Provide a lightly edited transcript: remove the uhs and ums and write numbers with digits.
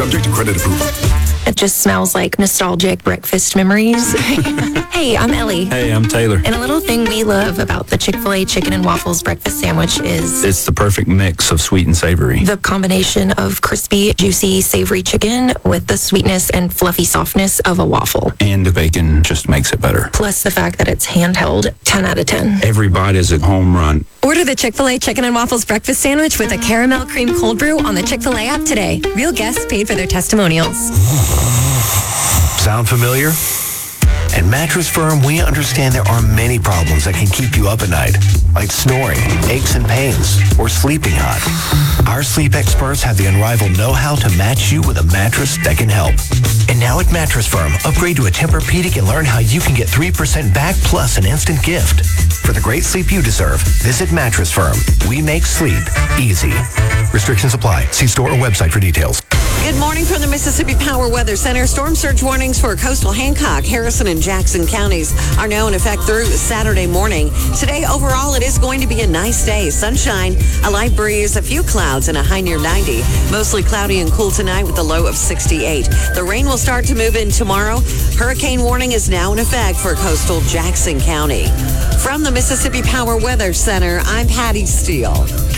Subject to credit approval. It just smells like nostalgic breakfast memories. Hey, I'm Ellie. Hey, I'm Taylor. And a little thing we love about the Chick-fil-A chicken and waffles breakfast sandwich is It's the perfect mix of sweet and savory. the combination of crispy, juicy, savory chicken with the sweetness and fluffy softness of a waffle. And the bacon just makes it better. Plus the fact that it's handheld, 10 out of 10. Every bite is a home run. Order the Chick-fil-A Chicken and Waffles Breakfast Sandwich with a caramel cream cold brew on the Chick-fil-A app today. Real guests paid for their testimonials. Sound familiar? At Mattress Firm, we understand there are many problems that can keep you up at night, like snoring, aches and pains, or sleeping hot. Our sleep experts have the unrivaled know-how to match you with a mattress that can help. And now at Mattress Firm, upgrade to a Tempur-Pedic and learn how you can get 3% back plus an instant gift. For the great sleep you deserve, visit Mattress Firm. We make sleep easy. Restrictions apply. See store or website for details. Good morning from the Mississippi Power Weather Center. Storm surge warnings for coastal Hancock, Harrison, and Jackson counties are now in effect through Saturday morning. Today, overall, it is going to be a nice day. Sunshine, a light breeze, a few clouds, and a high near 90. Mostly cloudy and cool tonight with a low of 68. The rain will start to move in tomorrow. Hurricane warning is now in effect for coastal Jackson County. From the Mississippi Power Weather Center, I'm Patty Steele.